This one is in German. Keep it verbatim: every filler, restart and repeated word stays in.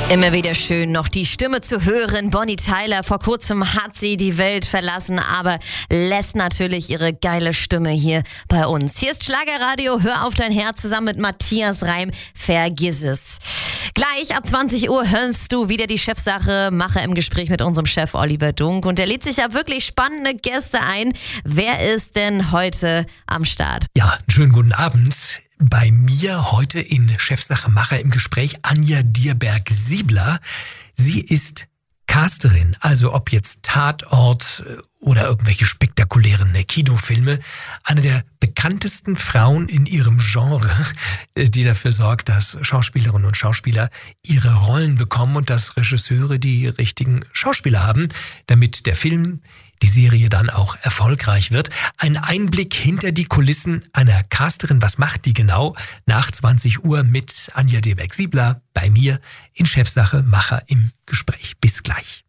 Immer wieder schön, noch die Stimme zu hören. Bonnie Tyler, vor kurzem hat sie die Welt verlassen, aber lässt natürlich ihre geile Stimme hier bei uns. Hier ist Schlagerradio, hör auf dein Herz zusammen mit Matthias Reim, vergiss es. Gleich ab zwanzig Uhr hörst du wieder die Chefsache Macher im Gespräch mit unserem Chef Oliver Dunk und er lädt sich ja wirklich spannende Gäste ein. Wer ist denn heute am Start? Ja, einen schönen guten Abend. Bei mir heute in Chefsache Macher im Gespräch Anja Dierberg-Siebler. Sie ist Casterin, also ob jetzt Tatort oder irgendwelche spektakulären Kinofilme. Eine der bekanntesten Frauen in ihrem Genre, die dafür sorgt, dass Schauspielerinnen und Schauspieler ihre Rollen bekommen und dass Regisseure die richtigen Schauspieler haben, damit der Film, die Serie dann auch erfolgreich wird. Ein Einblick hinter die Kulissen einer Casterin. Was macht die genau? Nach zwanzig Uhr mit Anja Dierberg-Siebler bei mir in Chefsache Macher im